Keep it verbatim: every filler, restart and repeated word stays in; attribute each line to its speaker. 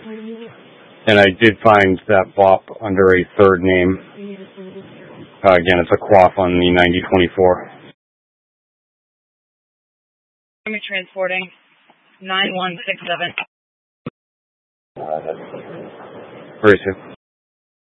Speaker 1: And I did find that B O P under a third name. Uh, again, it's a quaff on the ninety twenty-four.
Speaker 2: Army transporting nine one six seven.
Speaker 1: Very soon.